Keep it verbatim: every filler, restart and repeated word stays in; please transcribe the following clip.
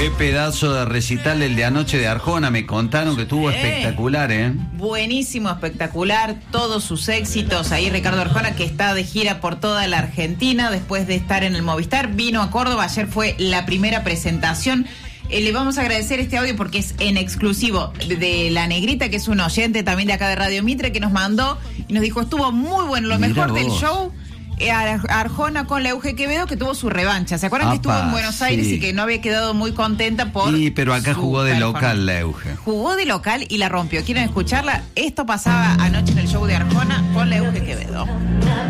Qué pedazo de recital el de anoche de Arjona, me contaron que estuvo Eh, espectacular, ¿eh? Buenísimo, espectacular, todos sus éxitos. Ahí Ricardo Arjona, que está de gira por toda la Argentina después de estar en el Movistar, vino a Córdoba, ayer fue la primera presentación. Eh, le vamos a agradecer este audio porque es en exclusivo de, de La Negrita, que es un oyente también de acá de Radio Mitre, que nos mandó y nos dijo, estuvo muy bueno, lo Mirá mejor vos. del show. Eh, Ar- Arjona con la Euge Quevedo, que tuvo su revancha. ¿Se acuerdan que Apa, estuvo en Buenos Aires sí. y que no había quedado muy contenta por... Sí, pero acá su jugó de performance? local la Euge. Jugó de local y la rompió. ¿Quieren escucharla? Esto pasaba anoche en el show de Arjona con la Euge Quevedo.